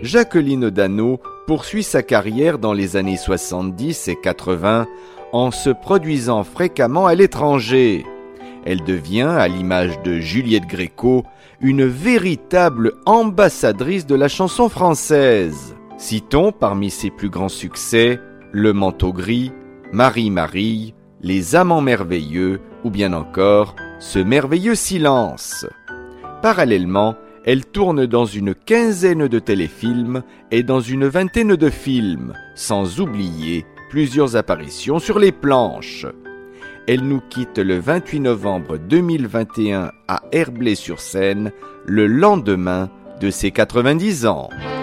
Jacqueline Dano poursuit sa carrière dans les années 70 et 80 en se produisant fréquemment à l'étranger. Elle devient, à l'image de Juliette Gréco, une véritable ambassadrice de la chanson française. Citons parmi ses plus grands succès Le Manteau Gris, Marie-Marie, Les Amants Merveilleux ou bien encore Ce Merveilleux Silence. Parallèlement, elle tourne dans une quinzaine de téléfilms et dans une vingtaine de films, sans oublier plusieurs apparitions sur les planches. Elle nous quitte le 28 novembre 2021 à Herblay-sur-Seine, le lendemain de ses 90 ans.